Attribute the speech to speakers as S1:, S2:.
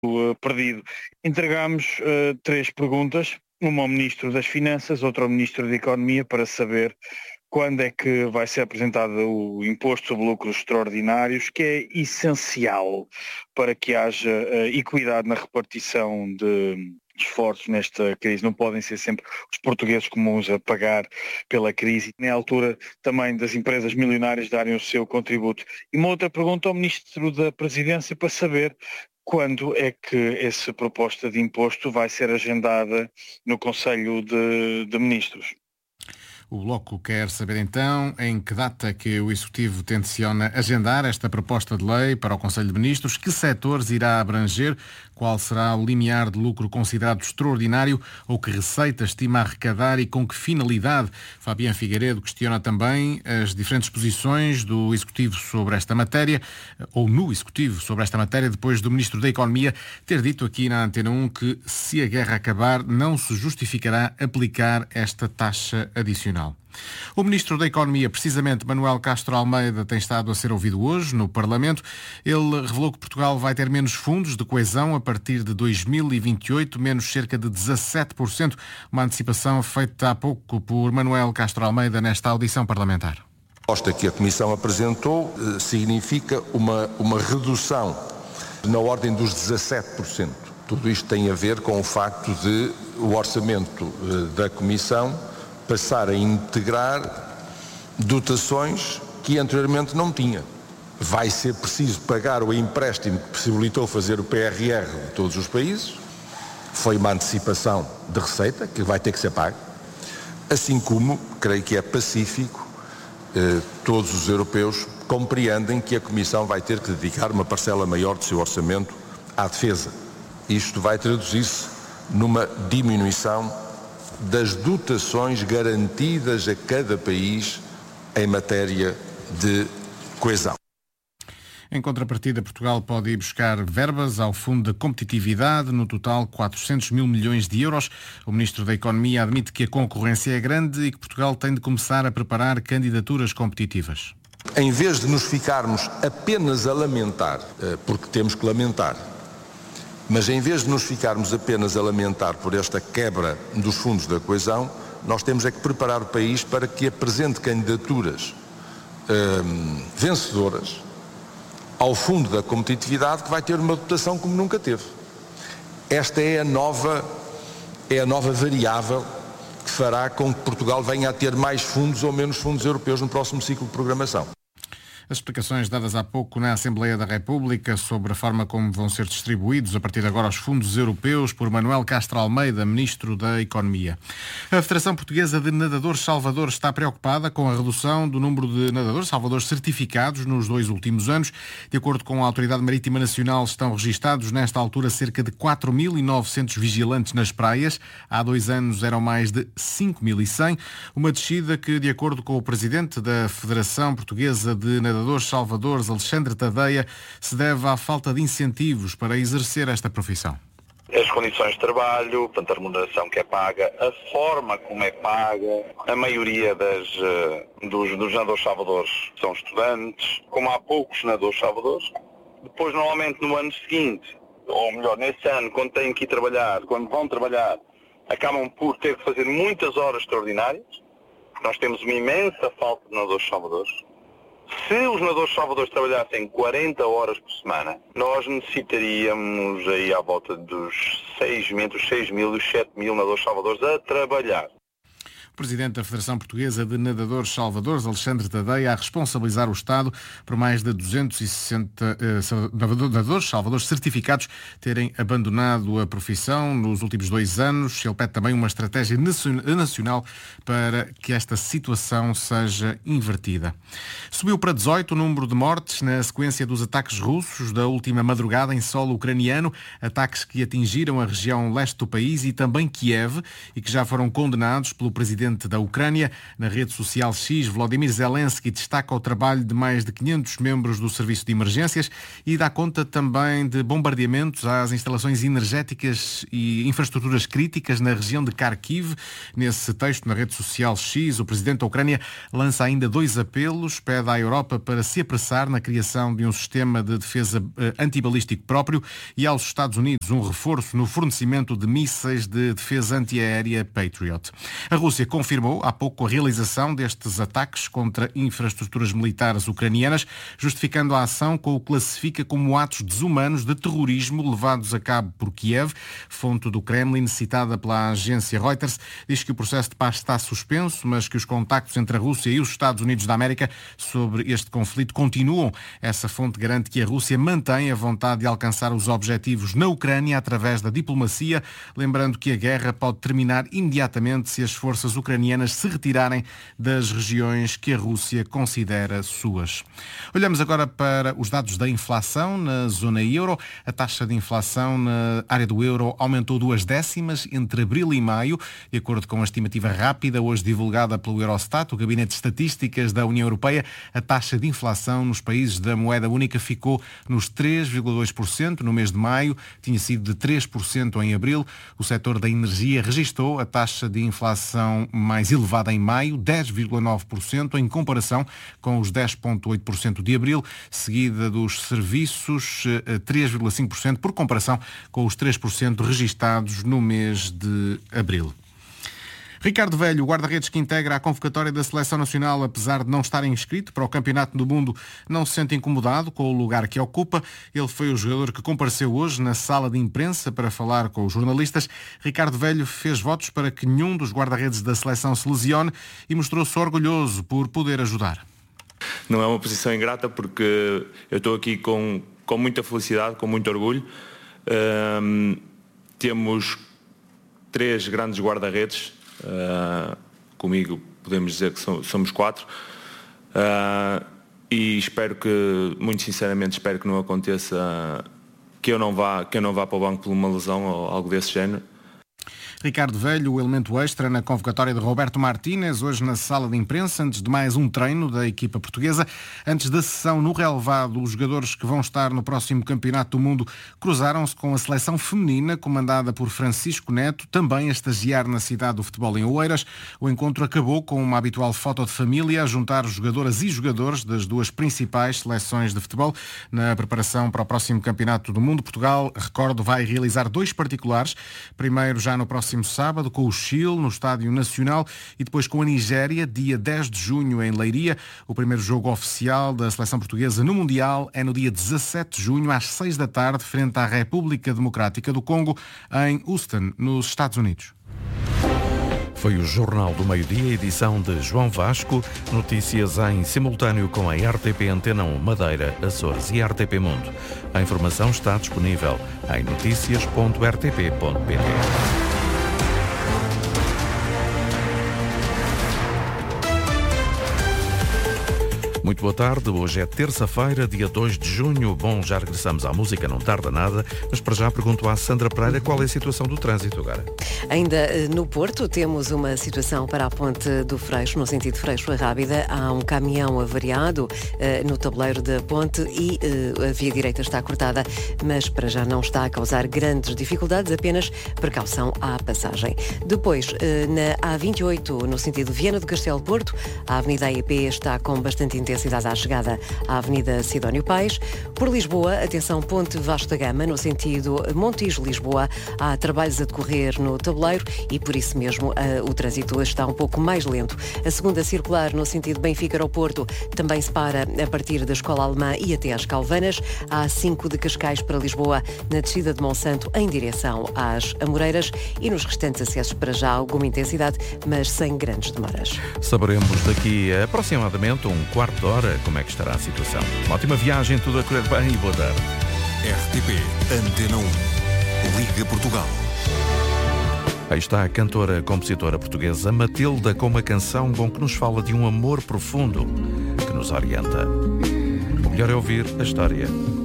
S1: perdido. Entregámos 3 perguntas, uma ao Ministro das Finanças, outra ao Ministro da Economia, para saber quando é que vai ser apresentado o imposto sobre lucros extraordinários, que é essencial para que haja equidade na repartição de esforços nesta crise. Não podem ser sempre os portugueses comuns a pagar pela crise. Na altura também das empresas milionárias darem o seu contributo. E uma outra pergunta ao Ministro da Presidência para saber quando é que essa proposta de imposto vai ser agendada no Conselho de Ministros.
S2: O Bloco quer saber então em que data que o Executivo tenciona agendar esta proposta de lei para o Conselho de Ministros, que setores irá abranger, qual será o limiar de lucro considerado extraordinário ou que receita estima arrecadar e com que finalidade. Fabián Figueiredo questiona também as diferentes posições do Executivo sobre esta matéria, ou no Executivo sobre esta matéria, depois do Ministro da Economia ter dito aqui na Antena 1 que, se a guerra acabar, não se justificará aplicar esta taxa adicional. O Ministro da Economia, precisamente Manuel Castro Almeida, tem estado a ser ouvido hoje no Parlamento. Ele revelou que Portugal vai ter menos fundos de coesão a partir de 2028, menos cerca de 17%, uma antecipação feita há pouco por Manuel Castro Almeida nesta audição parlamentar.
S3: A proposta que a Comissão apresentou significa uma redução na ordem dos 17%. Tudo isto tem a ver com o facto de o orçamento da Comissão passar a integrar dotações que anteriormente não tinha. Vai ser preciso pagar o empréstimo que possibilitou fazer o PRR de todos os países. Foi uma antecipação de receita que vai ter que ser paga. Assim como, creio que é pacífico, todos os europeus compreendem que a Comissão vai ter que dedicar uma parcela maior do seu orçamento à defesa. Isto vai traduzir-se numa diminuição das dotações garantidas a cada país em matéria de coesão.
S2: Em contrapartida, Portugal pode ir buscar verbas ao Fundo de Competitividade, no total 400 mil milhões de euros. O Ministro da Economia admite que a concorrência é grande e que Portugal tem de começar a preparar candidaturas competitivas.
S3: Em vez de nos ficarmos apenas a lamentar, porque temos que lamentar, mas em vez de nos ficarmos apenas a lamentar por esta quebra dos fundos da coesão, nós temos é que preparar o país para que apresente candidaturas vencedoras ao Fundo da Competitividade, que vai ter uma dotação como nunca teve. Esta é a nova variável que fará com que Portugal venha a ter mais fundos ou menos fundos europeus no próximo ciclo de programação.
S2: As explicações dadas há pouco na Assembleia da República sobre a forma como vão ser distribuídos a partir de agora os fundos europeus por Manuel Castro Almeida, Ministro da Economia. A Federação Portuguesa de Nadadores Salvador está preocupada com a redução do número de nadadores salvadores certificados nos 2 últimos anos. De acordo com a Autoridade Marítima Nacional, estão registados nesta altura cerca de 4.900 vigilantes nas praias. Há 2 anos eram mais de 5.100. Uma descida que, de acordo com o Presidente da Federação Portuguesa de Nadadores Salvadores, Alexandre Tadeia, se deve à falta de incentivos para exercer esta profissão.
S4: As condições de trabalho, portanto a remuneração que é paga, a forma como é paga, a maioria dos nadadores salvadores são estudantes, como há poucos nadadores salvadores. Depois, normalmente no ano seguinte, ou melhor, nesse ano, quando têm que ir trabalhar, quando vão trabalhar, acabam por ter que fazer muitas horas extraordinárias. Nós temos uma imensa falta de nadadores salvadores. Se os nadadores salvadores trabalhassem 40 horas por semana, nós necessitaríamos aí à volta dos 6 mil e os 7 mil nadadores salvadores a trabalhar.
S2: O Presidente da Federação Portuguesa de Nadadores Salvadores, Alexandre Tadeia, a responsabilizar o Estado por mais de 260 nadadores salvadores certificados terem abandonado a profissão nos últimos 2 anos. Ele pede também uma estratégia nacional para que esta situação seja invertida. Subiu para 18 o número de mortes na sequência dos ataques russos da última madrugada em solo ucraniano, ataques que atingiram a região leste do país e também Kiev e que já foram condenados pelo Presidente presidente da Ucrânia. Na rede social X, Volodymyr Zelensky destaca o trabalho de mais de 500 membros do Serviço de Emergências e dá conta também de bombardeamentos às instalações energéticas e infraestruturas críticas na região de Kharkiv. Nesse texto, na rede social X, o presidente da Ucrânia lança ainda 2 apelos, pede à Europa para se apressar na criação de um sistema de defesa antibalístico próprio e aos Estados Unidos um reforço no fornecimento de mísseis de defesa antiaérea Patriot. A Rússia confirmou há pouco a realização destes ataques contra infraestruturas militares ucranianas, justificando a ação com o que classifica como atos desumanos de terrorismo levados a cabo por Kiev. Fonte do Kremlin, citada pela agência Reuters, diz que o processo de paz está suspenso, mas que os contactos entre a Rússia e os Estados Unidos da América sobre este conflito continuam. Essa fonte garante que a Rússia mantém a vontade de alcançar os objetivos na Ucrânia através da diplomacia, lembrando que a guerra pode terminar imediatamente se as forças ucranianas se retirarem das regiões que a Rússia considera suas. Olhamos agora para os dados da inflação na zona euro. A taxa de inflação na área do euro aumentou 2 décimas entre abril e maio, de acordo com a estimativa rápida hoje divulgada pelo Eurostat, o Gabinete de Estatísticas da União Europeia. A taxa de inflação nos países da moeda única ficou nos 3,2% no mês de maio, tinha sido de 3% em abril. O setor da energia registrou a taxa de inflação mais elevada em maio, 10,9%, em comparação com os 10,8% de abril, seguida dos serviços, 3,5%, por comparação com os 3% registados no mês de abril. Ricardo Velho, o guarda-redes que integra a convocatória da Seleção Nacional, apesar de não estar inscrito para o Campeonato do Mundo, não se sente incomodado com o lugar que ocupa. Ele foi o jogador que compareceu hoje na sala de imprensa para falar com os jornalistas. Ricardo Velho fez votos para que nenhum dos guarda-redes da seleção se lesione e mostrou-se orgulhoso por poder ajudar.
S5: Não é uma posição ingrata porque eu estou aqui com muita felicidade, com muito orgulho. Temos 3 grandes guarda-redes. Comigo podemos dizer que somos 4 e espero que, muito sinceramente, espero que não aconteça que eu não vá para o banco por uma lesão ou algo desse género.
S2: Ricardo Velho, o elemento extra na convocatória de Roberto Martínez, hoje na sala de imprensa, antes de mais um treino da equipa portuguesa. Antes da sessão no relevado, os jogadores que vão estar no próximo Campeonato do Mundo cruzaram-se com a seleção feminina, comandada por Francisco Neto, também a estagiar na cidade do futebol em Oeiras. O encontro acabou com uma habitual foto de família a juntar jogadoras e jogadores das 2 principais seleções de futebol. Na preparação para o próximo Campeonato do Mundo, Portugal, recordo, vai realizar 2 particulares. Primeiro já no próximo sábado com o Chile no Estádio Nacional e depois com a Nigéria, dia 10 de junho em Leiria. O primeiro jogo oficial da seleção portuguesa no Mundial é no dia 17 de junho às 6 da tarde frente à República Democrática do Congo em Houston, nos Estados Unidos.
S6: Foi o Jornal do Meio-Dia, edição de João Vasco. Notícias em simultâneo com a RTP Antena 1 Madeira, Açores e RTP Mundo. A informação está disponível em noticias.rtp.pt. Muito boa tarde, hoje é terça-feira, dia 2 de junho. Bom, já regressamos à música, não tarda nada, mas para já pergunto à Sandra Pereira qual é a situação do trânsito agora.
S7: Ainda no Porto temos uma situação para a ponte do Freixo, no sentido Freixo-Rábida. Há um caminhão avariado no tabuleiro da ponte e a via direita está cortada, mas para já não está a causar grandes dificuldades, apenas precaução à passagem. Depois, na A28, no sentido Viana do Castelo-Porto, a Avenida AEP está com bastante intensidade à chegada à Avenida Sidónio Pais. Por Lisboa, atenção, Ponte Vasco da Gama, no sentido Montijo-Lisboa, há trabalhos a decorrer no tabuleiro e por isso mesmo o trânsito está um pouco mais lento. A segunda circular, no sentido Benfica-Aeroporto, também se para a partir da Escola Alemã e até às Calvanas. Há A5 de Cascais para Lisboa, na descida de Monsanto, em direção às Amoreiras, e nos restantes acessos para já alguma intensidade, mas sem grandes demoras.
S6: Saberemos daqui a aproximadamente um quarto de hora como é que estará a situação. Uma ótima viagem, tudo a correr bem e boa tarde.
S8: RTP Antena 1, Liga Portugal.
S6: Aí está a cantora, compositora portuguesa Matilda com uma canção com que nos fala de um amor profundo que nos orienta. O melhor é ouvir a história.